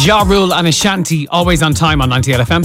Ja Rule and Ashanti, always on time on 98 FM.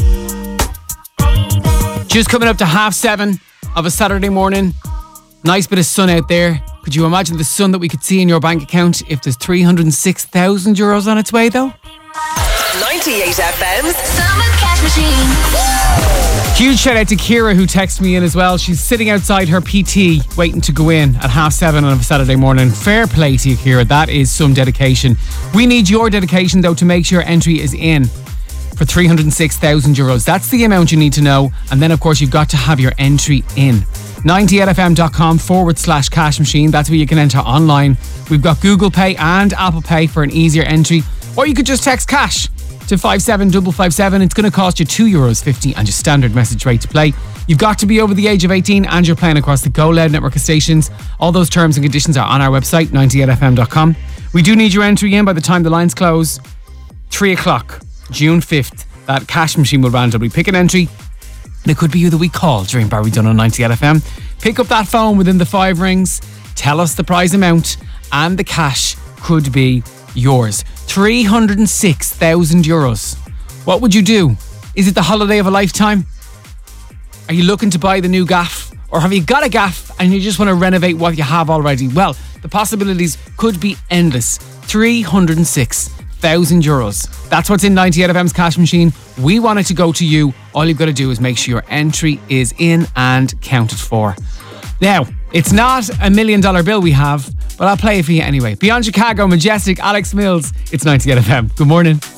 Just coming up to 7:30 of a Saturday morning. Nice bit of sun out there. Could you imagine the sun that we could see in your bank account if there's 306,000 euros on its way though? 98 FM's Summer Cash Machine. Huge shout out to Kira who texted me in as well. She's sitting outside her PT waiting to go in at 7:30 on a Saturday morning. Fair play to you, Kira. That is some dedication. We need your dedication though to make sure entry is in for 306,000 euros. That's the amount you need to know. And then of course you've got to have your entry in. 98fm.com/cash machine. That's where you can enter online. We've got Google Pay and Apple Pay for an easier entry. Or you could just text cash to 57557. It's going to cost you €2.50 and your standard message rate to play. You've got to be over the age of 18 and you're playing across the Go Loud network of stations. All those terms and conditions are on our website, 98fm.com. We do need your entry in by the time the lines close. 3 o'clock, June 5th. That cash machine will randomly pick an entry. And it could be you that we call during Barry Dunn on 98 FM. Pick up that phone within the 5 rings. Tell us the prize amount and the cash could be yours. 306,000 euros. What would you do? Is it the holiday of a lifetime? Are you looking to buy the new gaff? Or have you got a gaff and you just want to renovate what you have already? Well, the possibilities could be endless. 306,000 euros. That's what's in 98 FM's cash machine. We want it to go to you. All you've got to do is make sure your entry is in and counted for. Now, it's not $1 million bill we have, but I'll play it for you anyway. Beyond Chicago, Majestic, Alex Mills. It's 98 FM. Good morning.